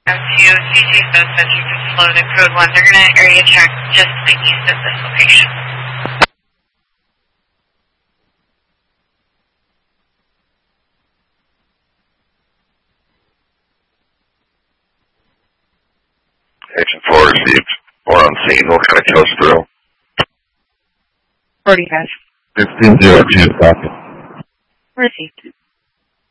To CJ says you can slow to code 1. They're going to area check just to the east of this location. Agent 4 received. We're on scene. What kind of kills through? 45. 1502, copy. Received.